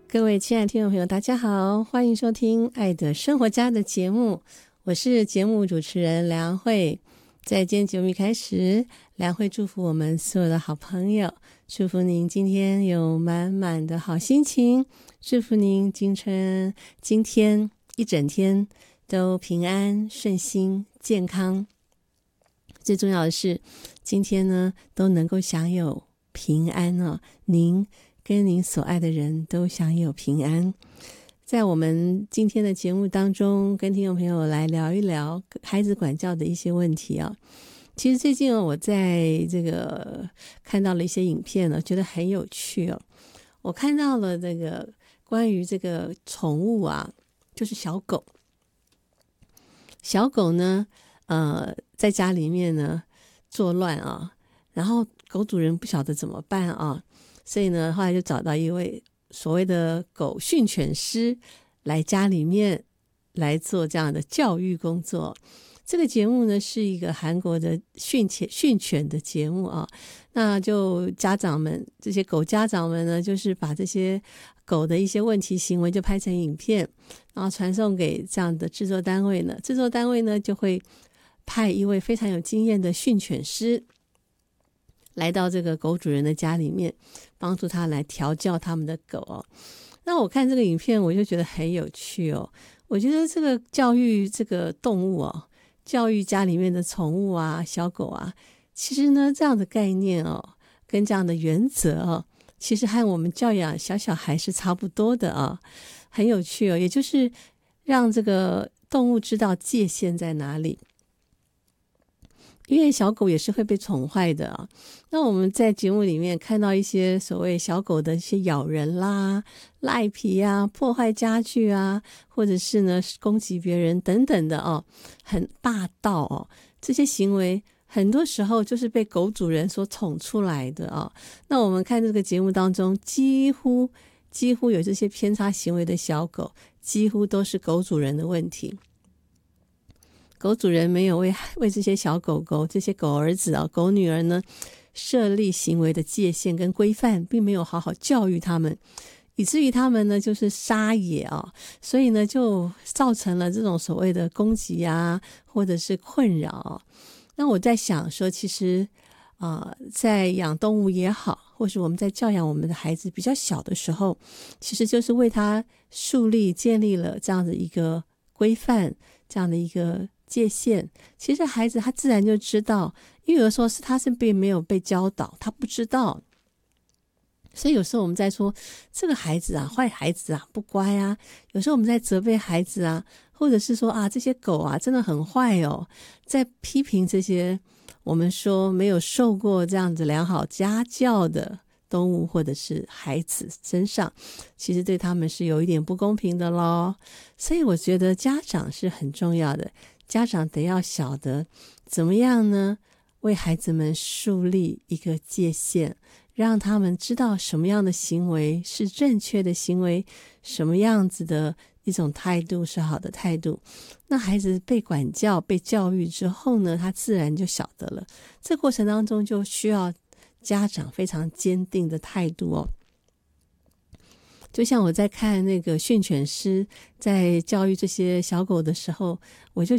各位亲爱的听众朋友大家好，欢迎收听爱的生活家的节目，我是节目主持人梁慧。在今天节目一开始，梁慧祝福我们所有的好朋友，祝福您今天有满满的好心情，祝福您今天一整天都平安顺心健康，最重要的是今天呢都能够享有平安哦，您跟您所爱的人都享有平安。在我们今天的节目当中，跟听众朋友来聊一聊孩子管教的一些问题啊。其实最近我在这个看到了一些影片呢，觉得很有趣哦。我看到了这个关于这个宠物啊，就是小狗。小狗呢，在家里面呢作乱啊，然后狗主人不晓得怎么办啊。所以呢，后来就找到一位所谓的狗训犬师来家里面来做这样的教育工作。这个节目呢是一个韩国的训犬的节目啊。那就家长们，这些狗家长们呢，就是把这些狗的一些问题行为就拍成影片，然后传送给这样的制作单位呢。制作单位呢就会派一位非常有经验的训犬师来到这个狗主人的家里面，帮助他来调教他们的狗哦。那我看这个影片我就觉得很有趣哦。我觉得这个教育这个动物哦，教育家里面的宠物啊，小狗啊，其实呢这样的概念哦，跟这样的原则哦，其实和我们教养小孩是差不多的啊，很有趣哦。也就是让这个动物知道界限在哪里。因为小狗也是会被宠坏的啊。那我们在节目里面看到一些所谓小狗的一些咬人啦、赖皮啊、破坏家具啊，或者是呢攻击别人等等的哦，很霸道哦，这些行为很多时候就是被狗主人所宠出来的哦。那我们看这个节目当中，几乎有这些偏差行为的小狗，几乎都是狗主人的问题。狗主人没有为这些小狗狗、这些狗儿子啊、狗女儿呢设立行为的界限跟规范，并没有好好教育他们，以至于他们呢就是撒野啊，所以呢就造成了这种所谓的攻击啊，或者是困扰。那我在想说，其实在养动物也好，或是我们在教养我们的孩子比较小的时候，其实就是为他建立了这样的一个规范，这样的一个界限。其实孩子他自然就知道，因为有的时候他是并没有被教导，他不知道。所以有时候我们在说这个孩子啊，坏孩子啊，不乖啊，有时候我们在责备孩子啊，或者是说啊，这些狗啊真的很坏哦，在批评这些我们说没有受过这样子良好家教的动物或者是孩子身上，其实对他们是有一点不公平的咯。所以我觉得家长是很重要的，家长得要晓得怎么样呢，为孩子们树立一个界限，让他们知道什么样的行为是正确的行为，什么样子的一种态度是好的态度。那孩子被管教、被教育之后呢，他自然就晓得了。这过程当中就需要家长非常坚定的态度哦。就像我在看那个训犬师在教育这些小狗的时候，我就